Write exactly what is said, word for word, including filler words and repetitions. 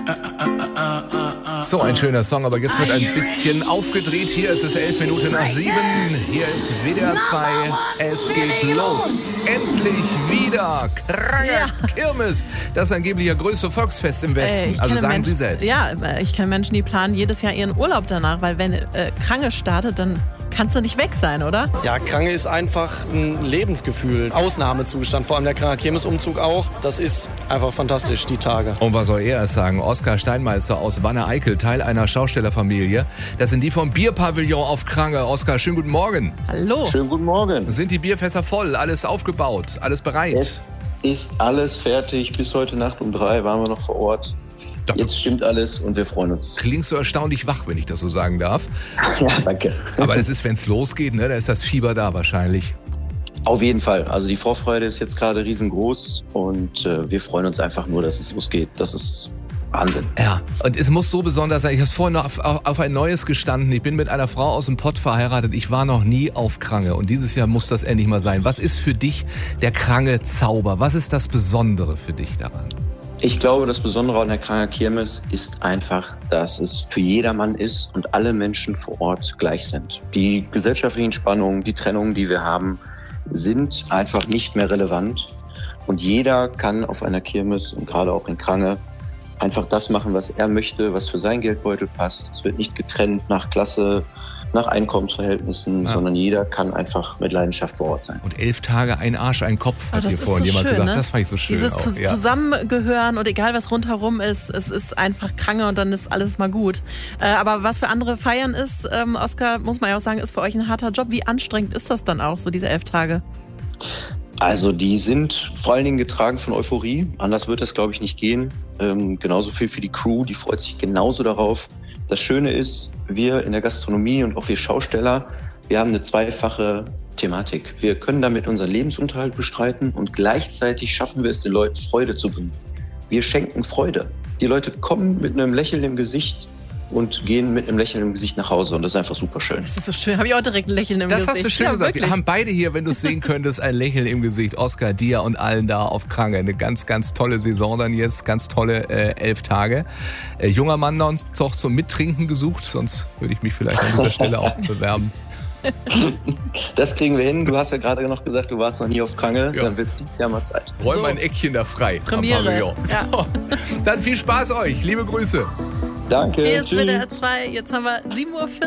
So ein schöner Song, aber jetzt wird ein bisschen aufgedreht. Hier ist es elf Minuten nach sieben. Hier ist W D R zwei. Es geht los. Endlich wieder Krange Ja. Kirmes. Das angeblich ja größte Volksfest im Westen. Äh, ich also kenne sagen Menschen, Sie selbst. Ja, ich kenne Menschen, die planen jedes Jahr ihren Urlaub danach, weil wenn äh, Krange startet, dann kannst du nicht weg sein, oder? Ja, Krange ist einfach ein Lebensgefühl, Ausnahmezustand, vor allem der Kranger Kirmesumzug auch. Das ist einfach fantastisch, die Tage. Und was soll er erst sagen? Oskar Steinmeister aus Wanne-Eickel, Teil einer Schaustellerfamilie. Das sind die vom Bierpavillon auf Krange. Oskar, schönen guten Morgen. Hallo. Schönen guten Morgen. Sind die Bierfässer voll? Alles aufgebaut? Alles bereit? Es ist alles fertig. Bis heute Nacht um drei waren wir noch vor Ort. Doch. Jetzt stimmt alles und wir freuen uns. Klingst so erstaunlich wach, wenn ich das so sagen darf. Ja, danke. Aber es ist, wenn es losgeht, ne, da ist das Fieber da wahrscheinlich. Auf jeden Fall. Also die Vorfreude ist jetzt gerade riesengroß und äh, wir freuen uns einfach nur, dass es losgeht. Das ist Wahnsinn. Ja, und es muss so besonders sein. Ich habe vorhin noch auf, auf, auf ein neues gestanden. Ich bin mit einer Frau aus dem Pott verheiratet. Ich war noch nie auf Krange und dieses Jahr muss das endlich mal sein. Was ist für dich der Krange-Zauber? Was ist das Besondere für dich daran? Ich glaube, das Besondere an der Kranger Kirmes ist einfach, dass es für jedermann ist und alle Menschen vor Ort gleich sind. Die gesellschaftlichen Spannungen, die Trennungen, die wir haben, sind einfach nicht mehr relevant. Und jeder kann auf einer Kirmes und gerade auch in Krange einfach das machen, was er möchte, was für sein Geldbeutel passt. Es wird nicht getrennt nach Klasse, nach Einkommensverhältnissen, Ja. sondern jeder kann einfach mit Leidenschaft vor Ort sein. Und elf Tage, ein Arsch, ein Kopf, Oh, hat das hier ist vorhin so jemand schön, gesagt. ne? Das fand ich so schön Dieses auch. zu- Ja. Zusammengehören und egal was rundherum ist, es ist einfach Krange und dann ist alles mal gut. Äh, aber was für andere feiern ist, ähm, Oskar, muss man ja auch sagen, ist für euch ein harter Job. Wie anstrengend ist das dann auch, so diese elf Tage? Also die sind vor allen Dingen getragen von Euphorie. Anders wird das, glaube ich, nicht gehen. Ähm, genauso viel für die Crew, die freut sich genauso darauf. Das Schöne ist, wir in der Gastronomie und auch wir Schausteller, wir haben eine zweifache Thematik. Wir können damit unseren Lebensunterhalt bestreiten und gleichzeitig schaffen wir es, den Leuten Freude zu bringen. Wir schenken Freude. Die Leute kommen mit einem Lächeln im Gesicht und gehen mit einem Lächeln im Gesicht nach Hause. Und das ist einfach super schön. Das ist so schön. Habe ich auch direkt ein Lächeln im Das Gesicht. hast du schön ja, gesagt. Wirklich. Wir haben beide hier, wenn du es sehen könntest, ein Lächeln im Gesicht. Oskar, dir und allen da auf Krange. Eine ganz, ganz tolle Saison dann jetzt. Ganz tolle äh, elf Tage. Äh, junger Mann noch noch zum Mittrinken gesucht. Sonst würde ich mich vielleicht an dieser Stelle auch bewerben. Das kriegen wir hin. Du hast ja gerade noch gesagt, du warst noch nie auf Krange. Ja. Dann wird es dieses Jahr mal Zeit. Räum So. mal ein Eckchen da frei. am Premiere. Pavillon. Ja. So. Dann viel Spaß euch. Liebe Grüße. Danke. Hier ist Tschüss. W D R zwei. Jetzt haben wir sieben Uhr vierzig.